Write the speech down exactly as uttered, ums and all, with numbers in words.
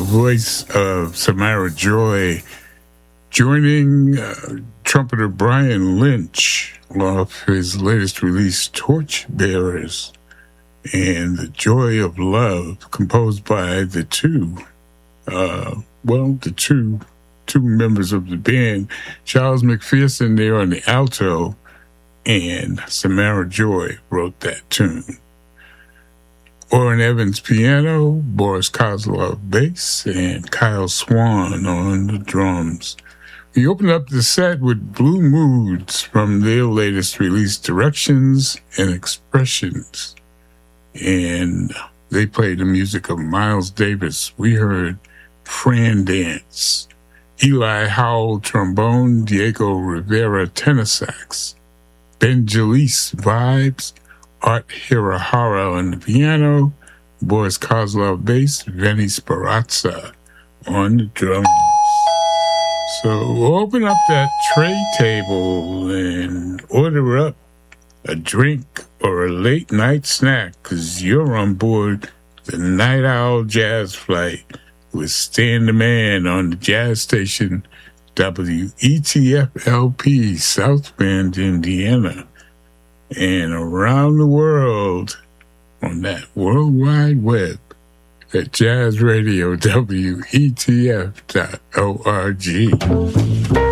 voice of Samara Joy, joining uh, trumpeter Brian Lynch off his latest release, Torchbearers, and The Joy of Love, composed by the two, uh, well, the two, two members of the band, Charles McPherson there on the alto, and Samara Joy wrote that tune. Orrin Evans piano, Boris Kozlov bass, and Kyle Swan on the drums. We opened up the set with Blue Moods from their latest release, Directions and Expressions. And they played the music of Miles Davis. We heard Fran Dance, Eli Howell trombone, Diego Rivera tenor sax, Ben Jalise vibes, Art Hirahara on the piano, Boris Kozlov bass, Vinny Sparazza on the drums. So we'll open up that tray table and order up a drink or a late night snack, because you're on board the Night Owl Jazz Flight with Stan the Man on the jazz station W E T F L P, South Bend, Indiana, and around the world on that World Wide Web at Jazz Radio W E T F dot org.